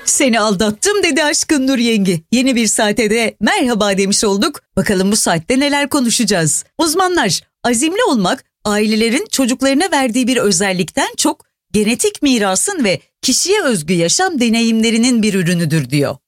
Seni aldattım dedi aşkın Nur yenge. Yeni bir saate de merhaba demiş olduk. Bakalım bu saatte neler konuşacağız? Uzmanlar, azimli olmak ailelerin çocuklarına verdiği bir özellikten çok genetik mirasın ve kişiye özgü yaşam deneyimlerinin bir ürünüdür diyor.